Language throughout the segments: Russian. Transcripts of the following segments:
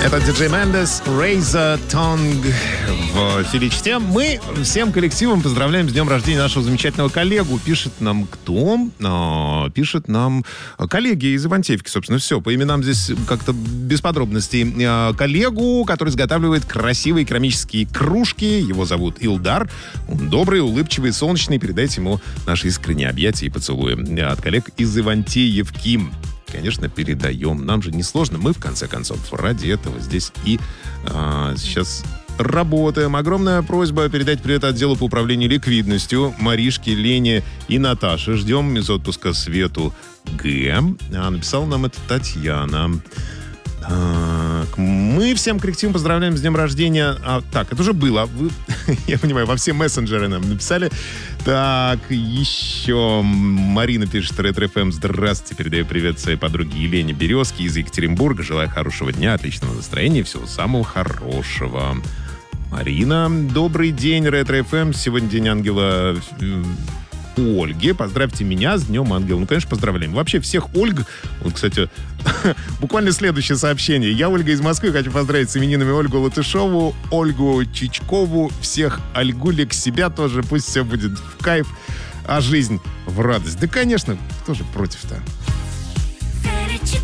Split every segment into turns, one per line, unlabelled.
Это диджей Мендес, Razor Tongue в эфире Чте. Мы всем коллективом поздравляем с днем рождения нашего замечательного коллегу. Пишет нам кто? Пишет нам коллеги из Ивантеевки, собственно, все. По именам здесь как-то без подробностей. Коллегу, который изготавливает красивые керамические кружки. Его зовут Илдар. Он добрый, улыбчивый, солнечный. Передайте ему наши искренние объятия и поцелуи от коллег из Ивантеевки. Конечно, передаем. Нам же не сложно. Мы, в конце концов, ради этого здесь и сейчас работаем. Огромная просьба передать привет отделу по управлению ликвидностью Маришке, Лене и Наташе. Ждем из отпуска Свету Г. Написала нам это Татьяна. Так, мы всем коллективом поздравляем с днем рождения. Так, это уже было. Вы, я понимаю, во все мессенджеры нам написали. Так, еще Марина пишет: Ретро-ФМ, здравствуйте. Передаю привет своей подруге Елене Березке из Екатеринбурга. Желаю хорошего дня, отличного настроения и всего самого хорошего. Марина, добрый день, Ретро-ФМ. Сегодня день ангела Ольги. Поздравьте меня с Днем Ангела. Ну, конечно, поздравляем. Вообще всех Ольг. Вот, кстати, буквально следующее сообщение. Я, Ольга из Москвы, хочу поздравить с именинами Ольгу Латышову, Ольгу Чичкову, всех Ольгулек, себя тоже. Пусть все будет в кайф, а жизнь в радость. Да, конечно, кто же против-то?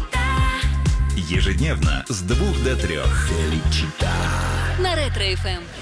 Ежедневно с 2 до 3.
На Ретро-ФМ.